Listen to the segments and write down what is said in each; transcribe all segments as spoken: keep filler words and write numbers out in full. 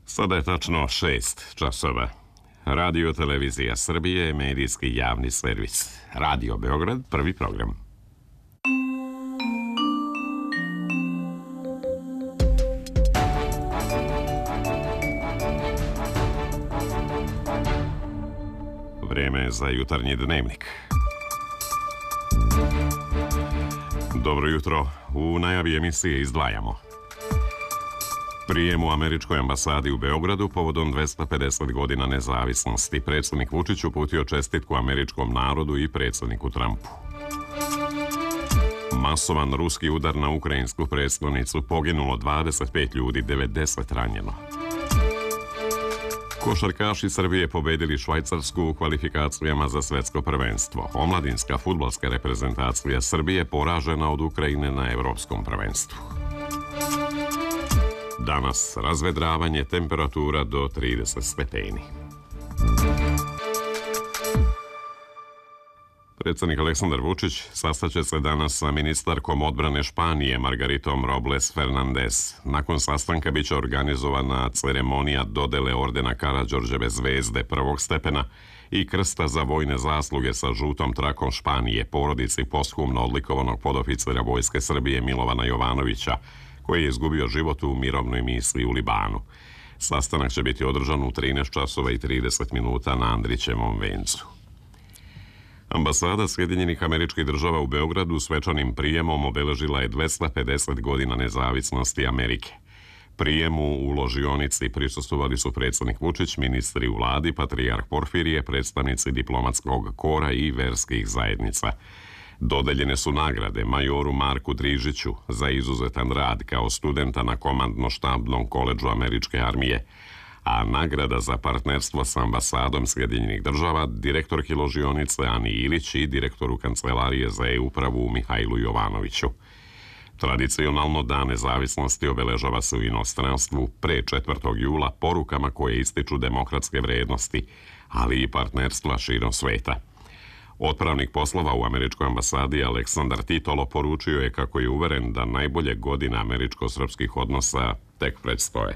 Sada je tačno šest časova. Radio Televizija Srbije je medijski javni servis. Radio Beograd, prvi program. Vreme za jutarnji dnevnik. Dobro jutro. U najavi emisije izdvajamo prijem u američkoj ambasadi u Beogradu povodom dvesta pedeset godina nezavisnosti. Predsjednik Vučić uputio čestitku američkom narodu i predsjedniku Trumpu. Masovan ruski udar na ukrajinsku prestonicu, poginulo dvadeset pet ljudi, devedeset ranjeno. Košarkaši Srbije pobedili Švajcarsku u kvalifikacijama za svetsko prvenstvo. Omladinska fudbalska reprezentacija Srbije poražena od Ukrajine na evropskom prvenstvu. Danas razvedravanje, temperatura do trideset stepeni. Predsjednik Aleksandar Vučić sastaće se danas sa ministarkom odbrane Španije Margaritom Robles Fernandez. Nakon sastanka biće organizovana ceremonija dodele ordena Karađorđeve zvezde prvog stepena i krsta za vojne zasluge sa žutom trakom Španije porodici posthumno odlikovanog podoficera Vojske Srbije Milovana Jovanovića, koji je izgubio život u mirovnoj misiji u Libanu. Sastanak će biti održan u trinaest časova i trideset minuta na Andrićevom vencu. Ambasada Sjedinjenih Američkih Država u Beogradu svečanim prijemom obeležila je dvesta pedeset godina nezavisnosti Amerike. Prijemu u ložionici prisustvovali su predsjednik Vučić, ministri u vladi, patrijarh Porfirije, predstavnici diplomatskog kora i verskih zajednica. Dodeljene su nagrade majoru Marku Drižiću za izuzetan rad kao studenta na komandno-štabnom koledžu američke armije, a nagrada za partnerstvo s ambasadom Sjedinjenih Država direktorki ložionice Ani Ilić i direktoru Kancelarije za e-upravu Mihajlu Jovanoviću. Tradicionalno Dan nezavisnosti obeležava se u inostranstvu pre četvrtog jula porukama koje ističu demokratske vrednosti, ali i partnerstva širom sveta. Otpravnik poslova u američkoj ambasadi Aleksandar Titolo poručio je kako je uveren da najbolje godine američko-srpskih odnosa tek predstoje.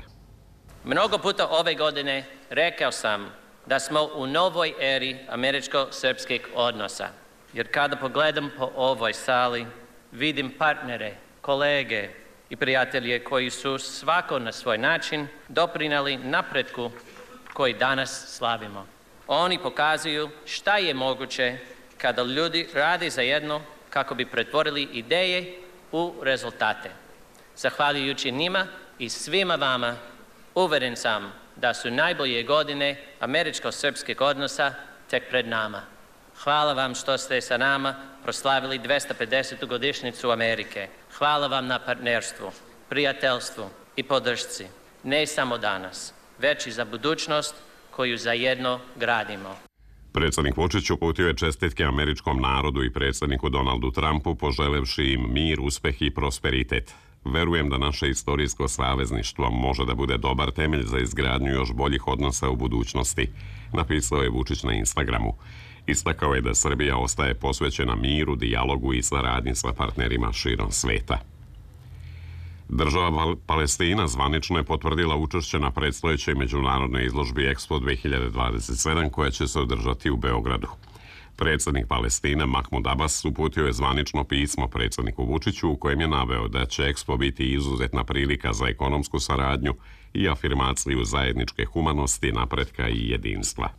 Mnogo puta ove godine rekao sam da smo u novoj eri američko-srpskih odnosa, jer kada pogledam po ovoj sali, vidim partnere, kolege i prijatelje koji su svako na svoj način doprinali napretku koji danas slavimo. Oni pokazuju šta je moguće kada ljudi rade zajedno kako bi pretvorili ideje u rezultate. Zahvaljujući njima i svima vama, uveren sam da su najbolje godine američko-srpskih odnosa tek pred nama. Hvala vam što ste sa nama proslavili dvesta pedesetu godišnjicu Amerike. Hvala vam na partnerstvu, prijateljstvu i podršci. Ne samo danas, već i za budućnost koju zajedno gradimo. Predsjednik Vučić uputio je čestitke američkom narodu i predsjedniku Donaldu Trumpu, poželevši im mir, uspeh i prosperitet. Verujem da naše istorijsko savezništvo može da bude dobar temelj za izgradnju još boljih odnosa u budućnosti, napisao je Vučić na Instagramu. Istakao je da Srbija ostaje posvećena miru, dijalogu i saradnji sa partnerima širom sveta. Država Palestina zvanično je potvrdila učešće na predstojećoj međunarodnoj izložbi Expo dve hiljade dvadeset sedam koja će se održati u Beogradu. Predsjednik Palestine Mahmud Abbas uputio je zvanično pismo predsjedniku Vučiću u kojem je naveo da će Expo biti izuzetna prilika za ekonomsku saradnju i afirmaciju zajedničke humanosti, napretka i jedinstva.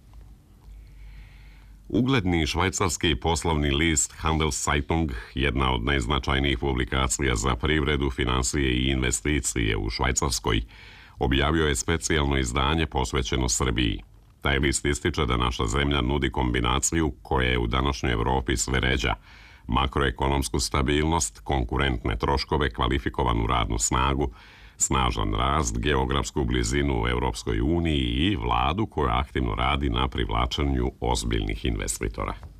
Ugledni švajcarski poslovni list Handelszeitung, jedna od najznačajnijih publikacija za privredu, finansije i investicije u Švajcarskoj, objavio je specijalno izdanje posvećeno Srbiji. Taj list ističe da naša zemlja nudi kombinaciju koja je u današnjoj Evropi sve ređa: makroekonomsku stabilnost, konkurentne troškove, kvalifikovanu radnu snagu, snažan rast, geografsku blizinu u Europskoj uniji i vladu koja aktivno radi na privlačenju ozbiljnih investitora.